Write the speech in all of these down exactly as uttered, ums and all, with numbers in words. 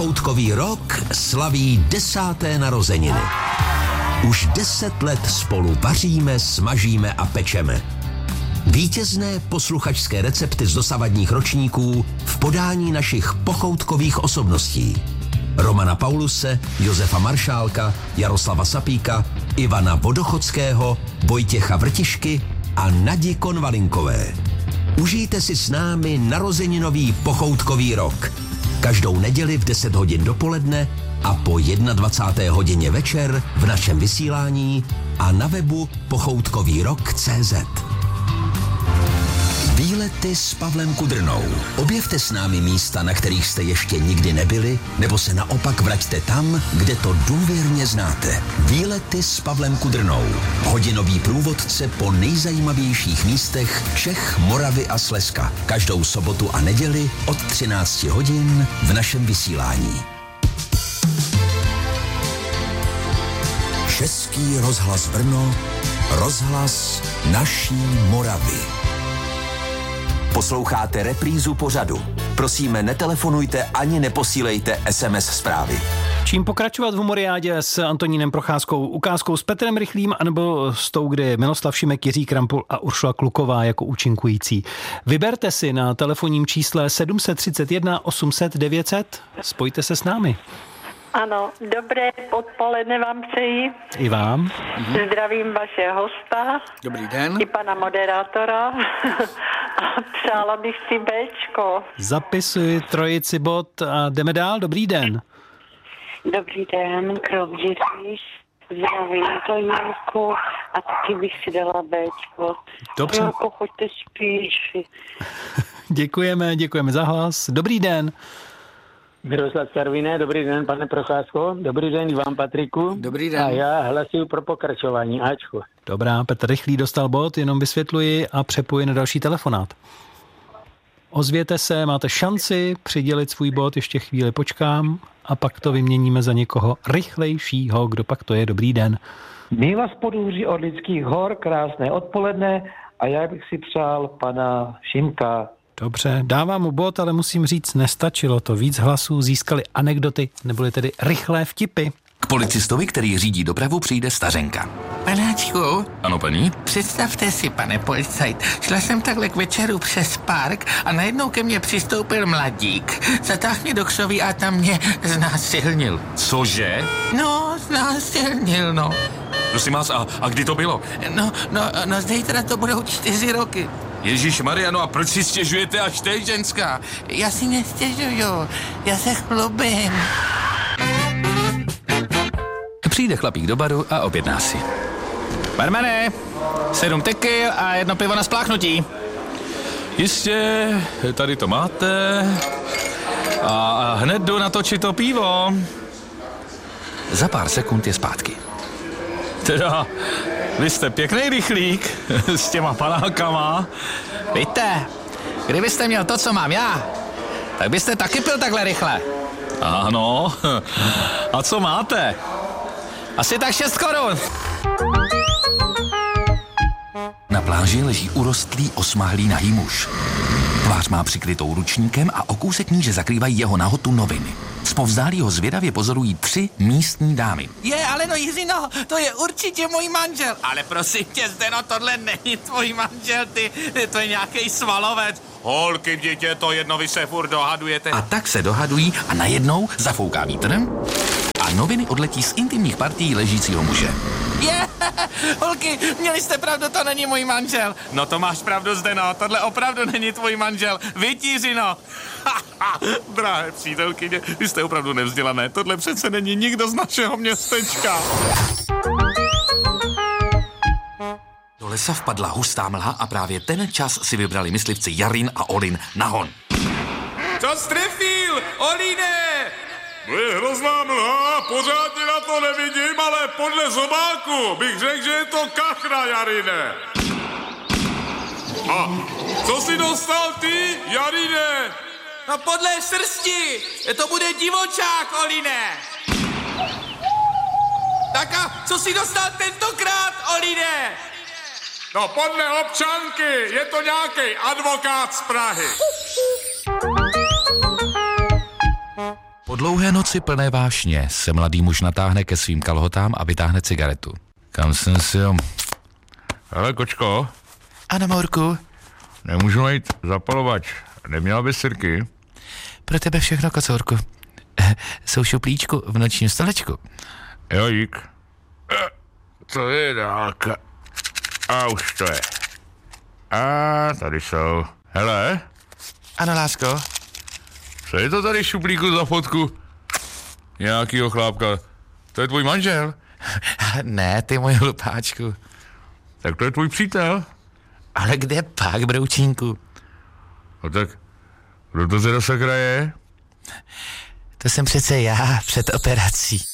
Pochoutkový rok slaví desáté narozeniny. Už deset let spolu vaříme, smažíme a pečeme. Vítězné posluchačské recepty z dosavadních ročníků v podání našich pochoutkových osobností. Romana Pauluse, Josefa Maršálka, Jaroslava Sapíka, Ivana Vodochodského, Vojtěcha Vrtišky a Nadi Konvalinkové. Užijte si s námi narozeninový pochoutkový rok. Každou neděli v deset hodin dopoledne a po dvacáté jedné hodině večer v našem vysílání a na webu pochoutkový rok tečka cé zet. Výlety s Pavlem Kudrnou. Objevte s námi místa, na kterých jste ještě nikdy nebyli, nebo se naopak vraťte tam, kde to důvěrně znáte. Výlety s Pavlem Kudrnou. Hodinový průvodce po nejzajímavějších místech Čech, Moravy a Slezska. Každou sobotu a neděli od třinácti hodin v našem vysílání. Český rozhlas Brno, rozhlas naší Moravy. Posloucháte reprízu pořadu. Prosíme, netelefonujte ani neposílejte es em es zprávy. Čím pokračovat v humoriádě s Antonínem Procházkou, ukázkou s Petrem Rychlým, anebo s tou, kdy je Miloslav Šimek, Jiří Krampul a Uršula Kluková jako účinkující. Vyberte si na telefonním čísle sedm set třicet jedna osm set devět set. Spojte se s námi. Ano, dobré odpoledne vám přeji. I vám. Mhm. Zdravím vaše hosta. Dobrý den. I pana moderátora. A přála bych si béčko. Zapisuji trojici bod a jdeme dál. Dobrý den. Dobrý den, Krovděříš. Zdravím to Jánku a taky bych si dala béčko. Dobře. Jánko, choďte spíš. Děkujeme, děkujeme za hlas. Dobrý den. Miroslav Karviné, dobrý den, pane Procházko. Dobrý den i vám, Patriku. Dobrý den. A já hlasuju pro pokračování. Ačko. Dobrá, Petr Rychlý dostal bod, jenom vysvětluji a přepoji na další telefonát. Ozvěte se, máte šanci přidělit svůj bod, ještě chvíli počkám a pak to vyměníme za někoho rychlejšího. Kdo pak to je? Dobrý den. My vás podůří od Lidských hor, krásné odpoledne a já bych si přál pana Šimka. Dobře, dávám mu bod, ale musím říct, nestačilo to. Víc hlasů získali anekdoty, neboli tedy rychlé vtipy. K policistovi, který řídí dopravu, přijde stařenka. Panáčku. Ano, paní? Představte si, pane policajt, šla jsem takhle k večeru přes park a najednou ke mně přistoupil mladík. Zatáhl mě do křoví a tam mě znásilnil. Cože? No, znásilnil, no. Prosím vás, a, a kdy to bylo? No, no, no, zítra to budou čtyři roky. Ježíšmarja, no a proč si stěžujete až teď, ženská? Já si nestěžuju, já se chlubím. Přijde chlapík do baru a objedná si. Barmane, sedm tekil a jedno pivo na spláchnutí. Jistě, tady to máte. A hned jdu natočit to pivo. Za pár sekund je zpátky. Teda, vy jste pěkný rychlík s těma panákama. Víte, kdybyste měl to, co mám já, tak byste taky pil takhle rychle. Ano, a co máte? Asi tak šest korun. Na pláži leží urostlý osmahlý nahý muž. Tvář má přikrytou ručníkem a o kousek níže zakrývají jeho nahotu noviny. Zpovzdálí ho zvědavě pozorují tři místní dámy. Je, ale no Jiřino, to je určitě můj manžel. Ale prosím tě, Zdeno, tohle není tvůj manžel, ty, to je nějaký svalovec. Holky, dítě, to jedno, vy se furt dohadujete. A tak se dohadují a najednou zafouká vítr a noviny odletí z intimních partií ležícího muže. Je, holky, měli jste pravdu, to není můj manžel. No to máš pravdu, Zdeno, tohle opravdu není tvůj manžel. Vytířino. Drahé přítelkyně, vy jste opravdu nevzdělané. Tohle přece není nikdo z našeho městečka. Do lesa vpadla hustá mlha a právě ten čas si vybrali myslivci Jarin a Olin na hon. Co strefil, Oline? To je hrozná mlha, pořádně na to nevidím, ale podle zobáku bych řekl, že je to kachna, Jarine. A co jsi dostal ty, Jarine? No podle srsti, to bude divočák, Oline. Tak a co jsi dostal tentokrát, Oline? No podle občanky, je to nějaký advokát z Prahy. Po dlouhé noci plné vášně se mladý muž natáhne ke svým kalhotám a vytáhne cigaretu. Kam jsem si jo... Hele, kočko. Ano, Mourku. Nemůžu najít zapalovač. Neměla bys sirky? Pro tebe všechno, kocourku. Jsou šuplíčku v nočním stolečku. Jo, dík. To je dálka. A už to je. A tady jsou. Hele. Ano, lásko. Co je to tady šuplíku za fotku? Nějakýho chlápka. To je tvůj manžel? Ne, ty můj hlupáčku. Tak to je tvůj přítel. Ale kde pak, broučínku? No tak, kdo to zde do sakra je? To jsem přece já před operací.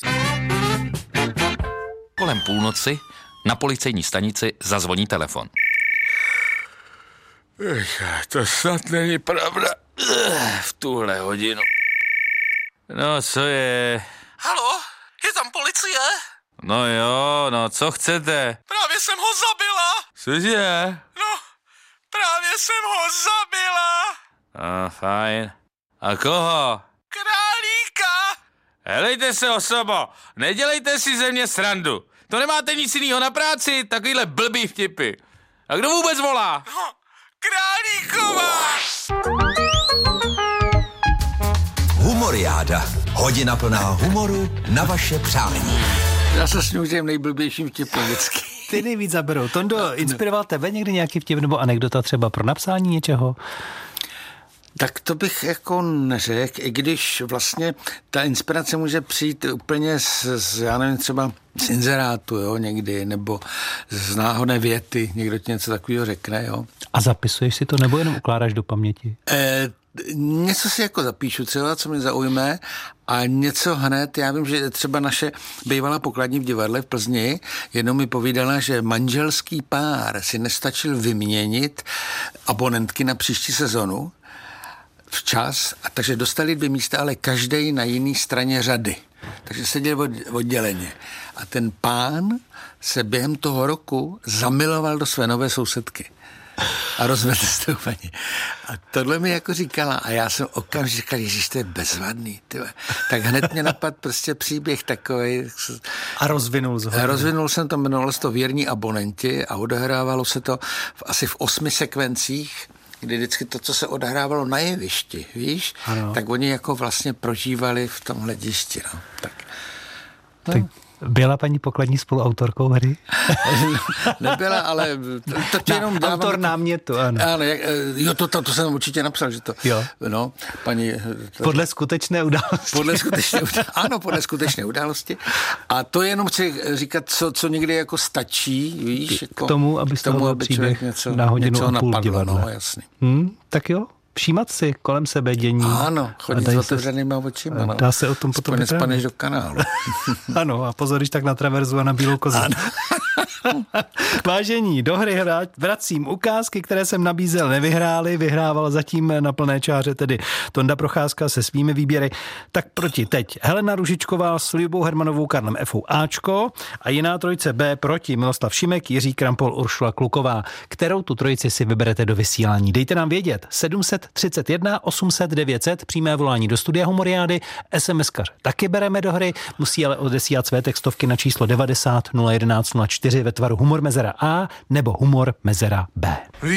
Kolem půlnoci na policejní stanici zazvoní telefon. To snad není pravda. V tuhle hodinu. No, co je? Halo, je tam policie? No jo, no, co chcete? Právě jsem ho zabila. Cože? No, právě jsem ho zabila. A, fajn. A koho? Králíka. Helejte se, osobo, nedělejte si ze mě srandu. To nemáte nic jiného na práci, takovýhle blbý vtipy. A kdo vůbec volá? No, Králíková. Humoriáda. Hodina plná humoru na vaše přání. Já se sňu těm nejblbějším vtipem vždycky. Ty nejvíc zaberou. Tondo, inspiroval tebe někdy nějaký vtip nebo anekdota třeba pro napsání něčeho? Tak to bych jako neřekl, i když vlastně ta inspirace může přijít úplně z, z já nevím, třeba z inzerátu, jo, někdy, nebo z náhodné věty, někdo ti něco takového řekne, jo. A zapisuješ si to, nebo jenom ukládáš do paměti? E, něco si jako zapíšu třeba, co mě zaujme, a něco hned, já vím, že třeba naše bývalá pokladní v divadle v Plzni jednou mi povídala, že manželský pár si nestačil vyměnit abonentky na příští sezonu včas, a takže dostali dvě místa, ale každej na jiné straně řady. Takže seděli odděleně. A ten pán se během toho roku zamiloval do své nové sousedky. A rozvedl se to úplně. A tohle mi jako říkala. A já jsem okamžitě říkal, ježiš, to je bezvadný. Tyhle. Tak hned mě napadl prostě příběh takový. A rozvinul jsi ho. Rozvinul jsem to, jmenovalo se to Věrní abonenti a odehrávalo se to v, asi v osmi sekvencích, kdy vždycky to, co se odehrávalo na jevišti, víš, ano. Tak oni jako vlastně prožívali v tom hledišti. No. Tak. No. Tak byla paní pokladní spoluautorkou hry? Nebyla, ale to, to jenom dávám... Autor námětu, ano. Ano, jak, jo, to, to, to jsem určitě napsal, že to... Jo. No, paní... To, podle skutečné události. Podle skutečné události. Ano, podle skutečné události. A to jenom chci říkat, co, co někdy jako stačí, víš, jako... K tomu, aby z toho byl příběh něco, na hodinu a půl divadla. No, jasný. Hmm, tak jo. Všímat si kolem sebe dění. Ano, chodit s otevřenýma očima. No. Dá se o tom potom vyprávět. Spaneš do kanálu. Ano, a pozor, když tak na traverzu a na bílou kozu. Vážení, do hry vracím ukázky, které jsem nabízel, nevyhráli, vyhrával zatím na plné čáře tedy Tonda Procházka se svými výběry. Tak proti teď Helena Ružičková s Libou Hermanovou, Karlem Efou Ačko a jiná trojice B proti Miloslav Šimek, Jiří Krampol, Uršula Kluková. Kterou tu trojici si vyberete do vysílání? Dejte nám vědět. sedm set třicet jedna osm set devět set, přímé volání do studia Humoriády, SMSkař taky bereme do hry, musí ale odesílat své textovky na číslo devadesát nula jedenáct nula čtyři ve tvaru Humor mezera A nebo Humor mezera B.